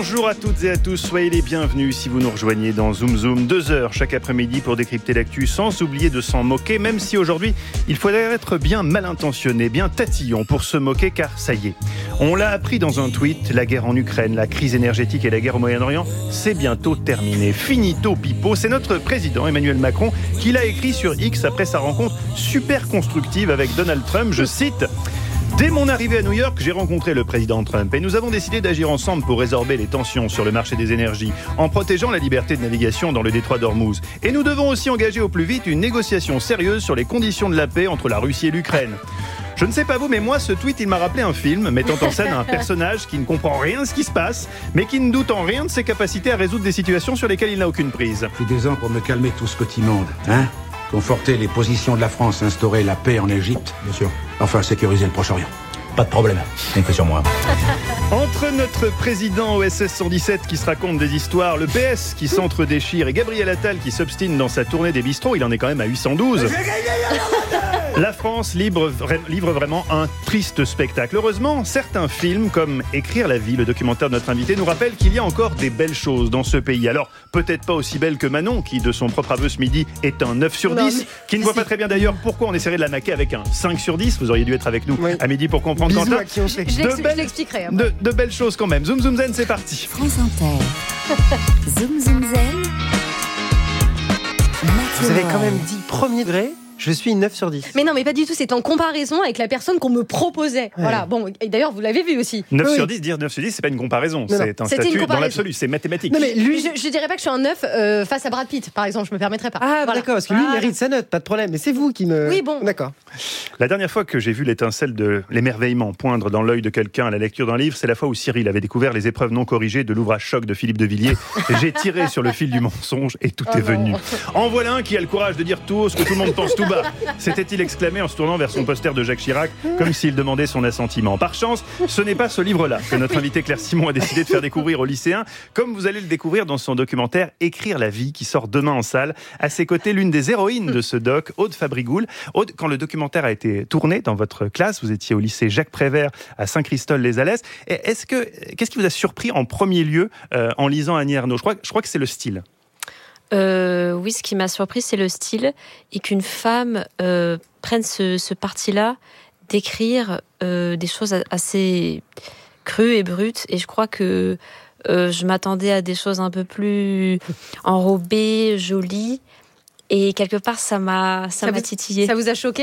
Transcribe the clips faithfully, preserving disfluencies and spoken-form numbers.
Bonjour à toutes et à tous, soyez les bienvenus si vous nous rejoignez dans Zoom Zoom, deux heures chaque après-midi pour décrypter l'actu sans oublier de s'en moquer, même si aujourd'hui il faudrait être bien mal intentionné, bien tatillon pour se moquer, car ça y est, on l'a appris dans un tweet, la guerre en Ukraine, la crise énergétique et la guerre au Moyen-Orient, c'est bientôt terminé. Finito pipo, c'est notre président Emmanuel Macron qui l'a écrit sur X après sa rencontre super constructive avec Donald Trump, je cite... Dès mon arrivée à New York, j'ai rencontré le président Trump et nous avons décidé d'agir ensemble pour résorber les tensions sur le marché des énergies en protégeant la liberté de navigation dans le détroit d'Ormuz. Et nous devons aussi engager au plus vite une négociation sérieuse sur les conditions de la paix entre la Russie et l'Ukraine. Je ne sais pas vous, mais moi, ce tweet, il m'a rappelé un film mettant en scène un personnage qui ne comprend rien de ce qui se passe, mais qui ne doute en rien de ses capacités à résoudre des situations sur lesquelles il n'a aucune prise. J'ai des ans pour me calmer tout ce petit monde, hein ? Conforter les positions de la France, instaurer la paix en Égypte, bien sûr. Enfin, sécuriser le Proche-Orient. Pas de problème, c'est une fait sur moi. Entre notre président O S S cent dix-sept qui se raconte des histoires, le P S qui s'entre-déchire et Gabriel Attal qui s'obstine dans sa tournée des bistrots, il en est quand même à huit cent douze. La France livre, livre vraiment un triste spectacle. Heureusement, certains films, comme Écrire la vie, le documentaire de notre invité, nous rappellent qu'il y a encore des belles choses dans ce pays. Alors, peut-être pas aussi belle que Manon, qui, de son propre aveu ce midi, est un neuf sur dix, non, mais... qui ne voit pas très bien d'ailleurs pourquoi on essaierait de la maquer avec un cinq sur dix. Vous auriez dû être avec nous oui. à midi pour comprendre. Bisous Quentin. À qui on je, je, belles, je l'expliquerai. De, de belles choses quand même. Zoom Zoom Zen, c'est parti. France Inter. Zoom Zoom Zen. Vous avez quand même dit premier degré. Je suis neuf sur dix. Mais non, mais pas du tout, c'est en comparaison avec la personne qu'on me proposait. Ouais. Voilà, bon, et d'ailleurs, vous l'avez vu aussi. neuf oui. sur dix, dire neuf sur dix, c'est pas une comparaison, non, c'est un statut dans l'absolu, c'est mathématique. Non, mais lui, je, je dirais pas que je suis un neuf euh, face à Brad Pitt, par exemple, je me permettrais pas. Ah, voilà. d'accord, parce que lui, il mérite sa note, pas de problème, mais c'est vous qui me... Oui, bon. D'accord. La dernière fois que j'ai vu l'étincelle de l'émerveillement poindre dans l'œil de quelqu'un à la lecture d'un livre, c'est la fois où Cyril avait découvert les épreuves non corrigées de l'ouvrage Choc de Philippe de Villiers. J'ai tiré sur le fil du mensonge et tout oh est non. venu. En voilà un qui a le courage de dire tout haut ce que tout le monde pense tout bas. C'était-il exclamé en se tournant vers son poster de Jacques Chirac, comme s'il demandait son assentiment. Par chance, ce n'est pas ce livre-là que notre invité Claire Simon a décidé de faire découvrir aux lycéens, comme vous allez le découvrir dans son documentaire Écrire la vie, qui sort demain en salle. À ses côtés, l'une des héroïnes de ce doc, Aude Fabrigoul. Aude, quand le documentaire a été tourné dans votre classe, vous étiez au lycée Jacques Prévert à Saint-Christol-les-Alès. Est-ce que, qu'est-ce qui vous a surpris en premier lieu euh, en lisant Annie Ernaux ? Je crois, je crois que c'est le style. Euh, oui, ce qui m'a surpris, c'est le style et qu'une femme euh, prenne ce, ce parti-là d'écrire euh, des choses assez crues et brutes. Et je crois que euh, je m'attendais à des choses un peu plus enrobées, jolies. Et quelque part, ça m'a, ça, ça m'a vous, titillé. Ça vous a choqué ?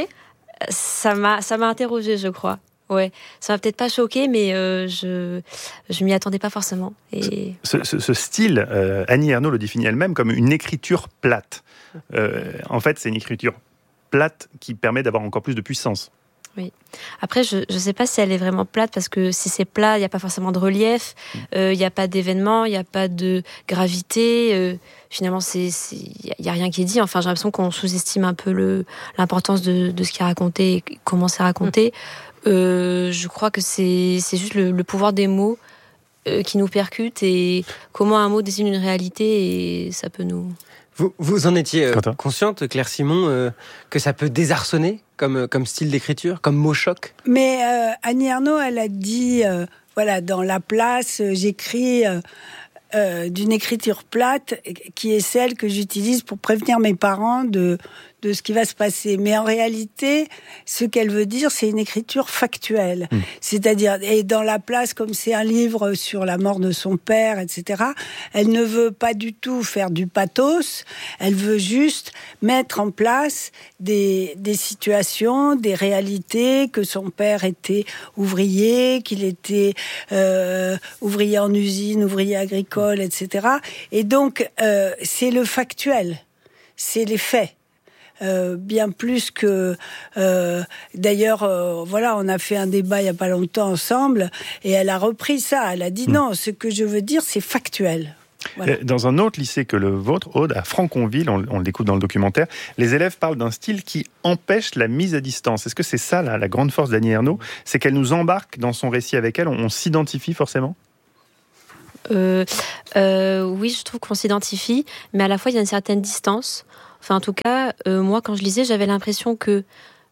Ça m'a, ça m'a interrogée, je crois. Ouais, ça m'a peut-être pas choqué, mais euh, je je m'y attendais pas forcément. Et ce, ce, ce style, euh, Annie Ernaux le définit elle-même comme une écriture plate. Euh, en fait, c'est une écriture plate qui permet d'avoir encore plus de puissance. Oui. Après, je ne sais pas si elle est vraiment plate, parce que si c'est plat, il n'y a pas forcément de relief, il euh, n'y a pas d'événement, il n'y a pas de gravité. Euh, finalement, il n'y a, a rien qui est dit. Enfin, j'ai l'impression qu'on sous-estime un peu le, l'importance de, de ce qui est raconté et comment c'est raconté. Mmh. Euh, je crois que c'est, c'est juste le, le pouvoir des mots euh, qui nous percute et comment un mot désigne une réalité et ça peut nous... Vous, vous en étiez euh, consciente, Claire Simon, euh, que ça peut désarçonner comme, comme style d'écriture, comme mot choc ? Mais euh, Annie Ernaux, elle a dit, euh, voilà, dans La Place, euh, j'écris euh, euh, d'une écriture plate qui est celle que j'utilise pour prévenir mes parents de... de ce qui va se passer. Mais en réalité, ce qu'elle veut dire, c'est une écriture factuelle. Mmh. C'est-à-dire, et dans La Place, comme c'est un livre sur la mort de son père, et cetera, elle ne veut pas du tout faire du pathos, elle veut juste mettre en place des, des situations, des réalités, que son père était ouvrier, qu'il était euh, ouvrier en usine, ouvrier agricole, et cetera. Et donc, euh, c'est le factuel, c'est les faits. Euh, bien plus que euh, d'ailleurs euh, voilà, on a fait un débat il y a pas longtemps ensemble et elle a repris ça, elle a dit mmh. non, ce que je veux dire c'est factuel. Voilà. Dans un autre lycée que le vôtre, Aude, à Franconville, on, on l'écoute dans le documentaire, les élèves parlent d'un style qui empêche la mise à distance. Est-ce que c'est ça là, la grande force d'Annie Ernaux, c'est qu'elle nous embarque dans son récit avec elle, on, on s'identifie forcément? euh, euh, Oui, je trouve qu'on s'identifie, mais à la fois il y a une certaine distance. Enfin, en tout cas, euh, moi, quand je lisais, j'avais l'impression que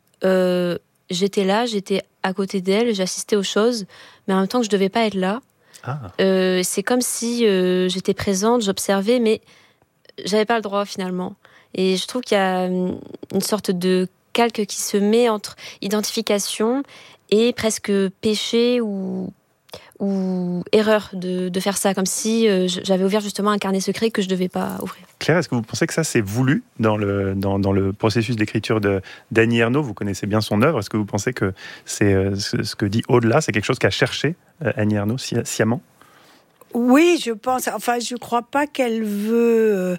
euh, j'étais là, j'étais à côté d'elle, j'assistais aux choses, mais en même temps que je devais pas être là. Ah. Euh, c'est comme si euh, j'étais présente, j'observais, mais j'avais pas le droit finalement. Et je trouve qu'il y a une sorte de calque qui se met entre identification et presque péché ou, ou erreur de, de faire ça, comme si euh, j'avais ouvert justement un carnet secret que je devais pas ouvrir. Claire, est-ce que vous pensez que ça c'est voulu dans le, dans, dans le processus d'écriture de, d'Annie Ernaux? Vous connaissez bien son œuvre. Est-ce que vous pensez que c'est, euh, ce, ce que dit Au-delà, c'est quelque chose qu'a cherché euh, Annie Ernaux sci- sciemment? Oui, je pense. Enfin, je crois pas qu'elle veut euh,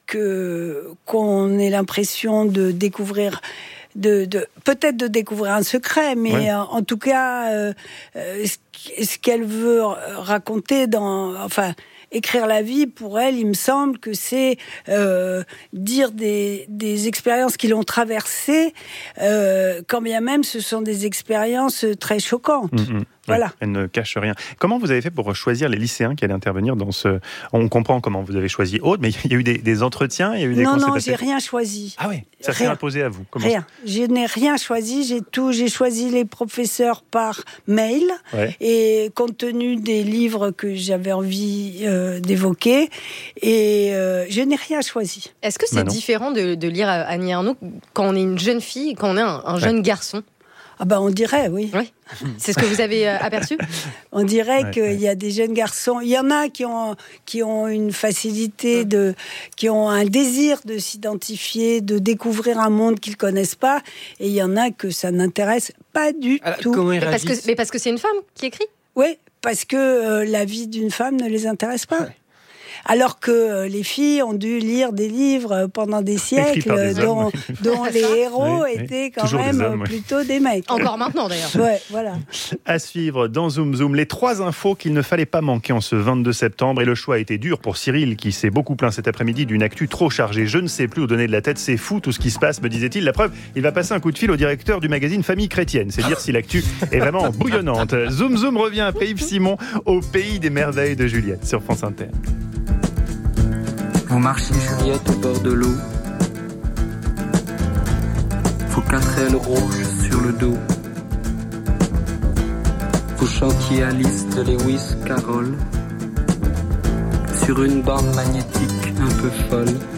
que qu'on ait l'impression de découvrir, de, de peut-être de découvrir un secret, mais ouais. en, en tout cas, euh, euh, ce, ce qu'elle veut raconter dans, enfin. Écrire la vie, pour elle, il me semble que c'est euh, dire des, des expériences qui l'ont traversée, euh, quand bien même ce sont des expériences très choquantes. Mmh, mmh. Voilà. Oui, elle ne cache rien. Comment vous avez fait pour choisir les lycéens qui allaient intervenir dans ce... On comprend comment vous avez choisi Aude, mais il y a eu des, des entretiens, il y a eu des... Non, non, j'ai rien choisi. Ah oui, ça rien. s'est imposé à vous. Comment rien. Je n'ai rien choisi. J'ai tout. J'ai choisi les professeurs par mail, ouais. et compte tenu des livres que j'avais envie euh, d'évoquer, et euh, je n'ai rien choisi. Est-ce que c'est bah différent de, de lire Annie Ernaux quand on est une jeune fille, quand on est un, un jeune ouais. garçon? Ah ben on dirait, oui. Oui. C'est ce que vous avez euh, aperçu? On dirait ouais, qu'il ouais. y a des jeunes garçons. Il y en a qui ont, qui ont une facilité, de, qui ont un désir de s'identifier, de découvrir un monde qu'ils ne connaissent pas. Et il y en a que ça n'intéresse pas du Alors, tout. Comment ils mais, parce que, mais parce que c'est une femme qui écrit? Oui, parce que euh, la vie d'une femme ne les intéresse pas. Ouais. Alors que euh, les filles ont dû lire des livres pendant des siècles des dont, hommes, dont les héros oui, oui. étaient quand Toujours même des hommes, oui. plutôt des mecs. Encore maintenant d'ailleurs. Ouais, voilà. À suivre dans Zoom Zoom, les trois infos qu'il ne fallait pas manquer en ce vingt-deux septembre. Et le choix a été dur pour Cyril, qui s'est beaucoup plaint cet après-midi d'une actu trop chargée. Je ne sais plus où donner de la tête, c'est fou tout ce qui se passe, me disait-il. La preuve, il va passer un coup de fil au directeur du magazine Famille Chrétienne. C'est dire si l'actu est vraiment bouillonnante. Zoom Zoom revient après Yves Simon au pays des merveilles de Juliette sur France Inter. Vous marchiez Juliette au bord de l'eau, vos quatre ailes rouges sur le dos. Vous chantiez Alice de Lewis Carroll sur une bande magnétique un peu folle.